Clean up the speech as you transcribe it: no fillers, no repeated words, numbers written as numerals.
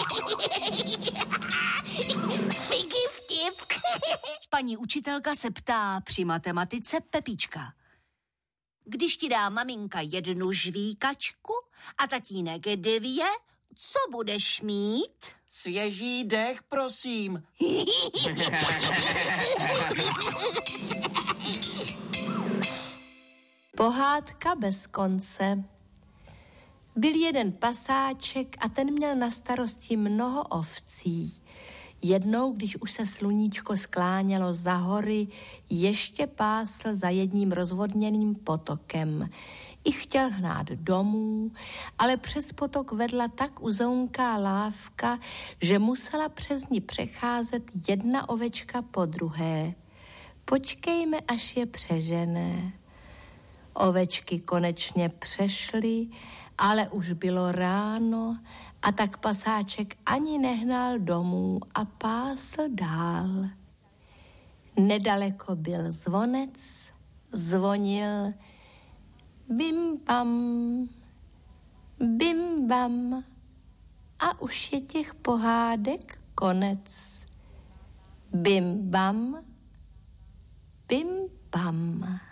Piggy vtip. Paní učitelka se ptá při matematice Pepíčka. Když ti dá maminka 1 žvíkačku a tatínek 2, co budeš mít? Svěží dech, prosím. Pohádka bez konce. Byl jeden pasáček a ten měl na starosti mnoho ovcí. Jednou, když už se sluníčko sklánělo za hory, ještě pásl za jedním rozvodněným potokem. I chtěl hnát domů, ale přes potok vedla tak uzounká lávka, že musela přes ní přecházet jedna ovečka po druhé. Počkejme, až je přežené. Ovečky konečně přešly, ale už bylo ráno a tak pasáček ani nehnal domů a pásl dál. Nedaleko byl zvonec, zvonil bim bam a už je těch pohádek konec. Bim bam.